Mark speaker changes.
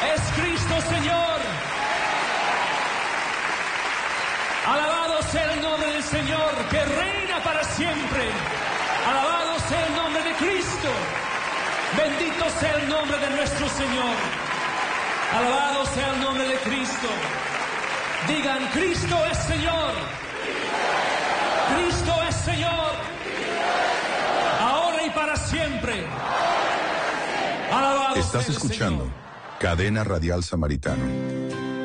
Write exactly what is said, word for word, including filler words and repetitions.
Speaker 1: Es Cristo, Señor. Alabado sea el nombre del Señor, que reina para siempre. Alabado sea el nombre de Cristo. Bendito sea el nombre de nuestro Señor. Alabado sea el nombre de Cristo. Digan, Cristo es Señor. Cristo es Señor. Ahora y para siempre. Alabado sea el Señor.
Speaker 2: Estás escuchando Cadena Radial Samaritano.